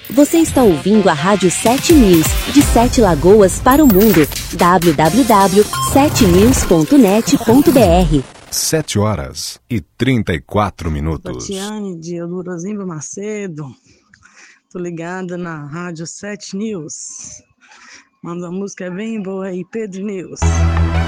Você está ouvindo a Rádio 7 News, de 7 Lagoas para o mundo. www.7news.net.br 7h34. Tatiane de Eudorosimba Macedo. Tô ligada na Rádio 7 News. Manda uma música bem boa aí, Pedro News.